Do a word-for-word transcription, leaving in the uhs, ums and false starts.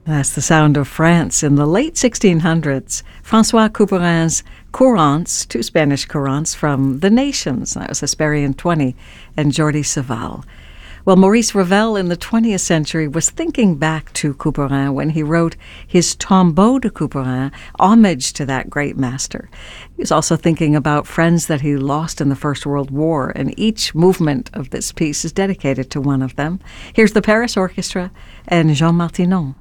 That's the sound of France in the late sixteen hundreds. François Couperin's Courants, two Spanish courants from The Nations. That was Hesperian twenty and Jordi Savall. Well, Maurice Ravel in the twentieth century was thinking back to Couperin when he wrote his Tombeau de Couperin, homage to that great master. He was also thinking about friends that he lost in the First World War, and each movement of this piece is dedicated to one of them. Here's the Paris Orchestra and Jean Martinon.